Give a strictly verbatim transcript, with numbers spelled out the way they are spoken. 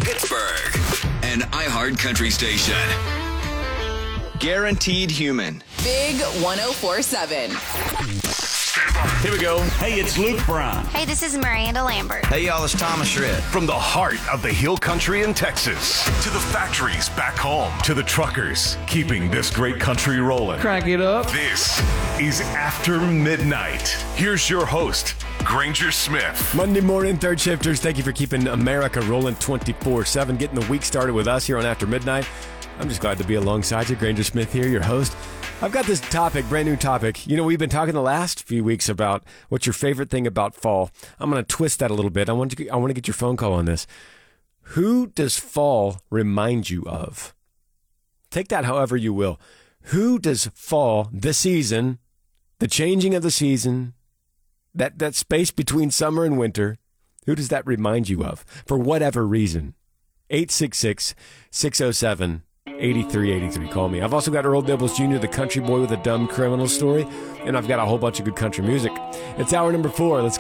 Pittsburgh, an iHeart Country station. Guaranteed Human. Big one oh four seven. Here we go. Hey, it's Luke Brown. Hey, this is Miranda Lambert. Hey, y'all, it's Thomas Shred. From the heart of the hill country in Texas to the factories back home to the truckers keeping this great country rolling. Crank it up. This is After Midnight. Here's your host, Granger Smith. Monday morning, third shifters, thank you for keeping America rolling twenty-four seven, getting the week started with us here on After Midnight. I'm just glad to be alongside you. Granger Smith here, your host. I've got this topic, brand new topic. You know, we've been talking the last few weeks about what's your favorite thing about fall. I'm going to twist that a little bit. I want to, I want to get your phone call on this. Who does fall remind you of? Take that however you will. Who does fall, the season, the changing of the season, that, that space between summer and winter, who does that remind you of? For whatever reason. eight six six, six oh seven, eighty-three eighty-three. Call me. I've also got Earl Dibbles Junior, the country boy with a dumb criminal story, and I've got a whole bunch of good country music. It's hour number four. Let's